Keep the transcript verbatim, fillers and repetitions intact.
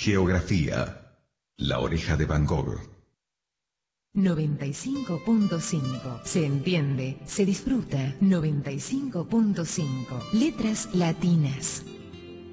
Geografía. La oreja de Van Gogh. noventa y cinco punto cinco. Se entiende, se disfruta. noventa y cinco punto cinco. Letras latinas.